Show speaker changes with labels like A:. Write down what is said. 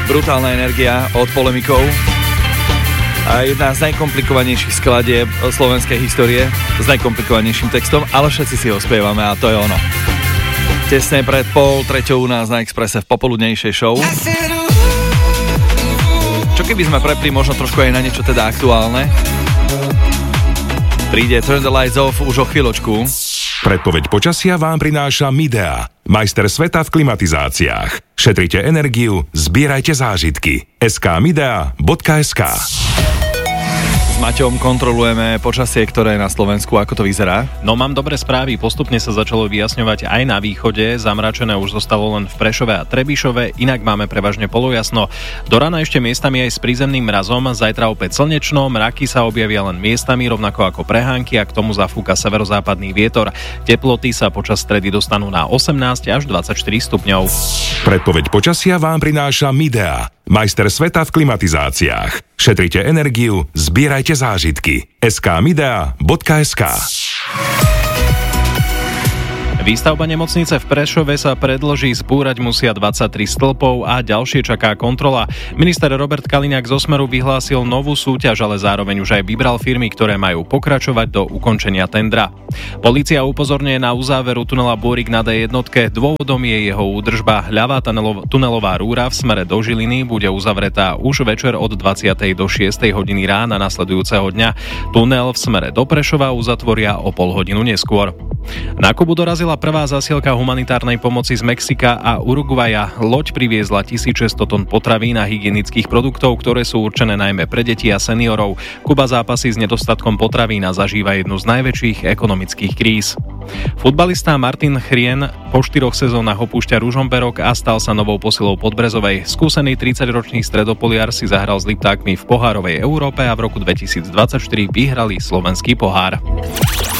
A: Brutálna energia od Polemikov. A jedna z najkomplikovanejších skladieb slovenskej histórie s najkomplikovanejším textom, ale všetci si ho spievame a to je ono. Tesne pred 2:30 u nás na Expresse v popoludnejšej show. Čo keby sme prepli možno trošku aj na niečo teda aktuálne? Príde Turn the Lights Off už o chvíľočku.
B: Predpoveď počasia vám prináša Midea, majster sveta v klimatizáciách. Šetrite energiu, zbierajte zážitky. skmidea.sk.
A: S Maťom kontrolujeme počasie, ktoré je na Slovensku. Ako to vyzerá?
C: No mám dobré správy, postupne sa začalo vyjasňovať aj na východe, zamračené už zostalo len v Prešove a Trebišove, inak máme prevažne polojasno. Do rána ešte miestami aj s prízemným mrazom, zajtra opäť slnečno, mraky sa objavia len miestami, rovnako ako prehánky a k tomu zafúka severozápadný vietor. Teploty sa počas stredy dostanú na 18 až 24 stupňov.
B: Predpoveď počasia vám prináša Midea, majster sveta v klimatizáciách. Šetrite energiu, zbierajte zážitky. skmidea.sk.
C: Výstavba nemocnice v Prešove sa predĺží, zbúrať musia 23 stĺpov a ďalšie čaká kontrola. Minister Robert Kaliňák zo Smeru vyhlásil novú súťaž, ale zároveň už aj vybral firmy, ktoré majú pokračovať do ukončenia tendra. Polícia upozorňuje na uzáveru tunela Búrik na D1. Dôvodom je jeho údržba. Ľavá tunelová rúra v smere do Žiliny bude uzavretá už večer od 20. do 6. hodiny rána nasledujúceho dňa. Tunel v smere do Prešova uzatvoria o pol hodinu neskôr. Na Kubu dorazila prvá zasielka humanitárnej pomoci z Mexika a Uruguaja. Loď priviezla 1600 tón potravín a hygienických produktov, ktoré sú určené najmä pre deti a seniorov. Kuba zápasí s nedostatkom potravín a zažíva jednu z najväčších ekonomických kríz. Futbalista Martin Chrien po 4 sezónach opúšťa Ružomberok a stal sa novou posilou Podbrezovej. Skúsený 30-ročný stredopoliar si zahral s Liptákmi v pohárovej Európe a v roku 2024 vyhrali slovenský pohár.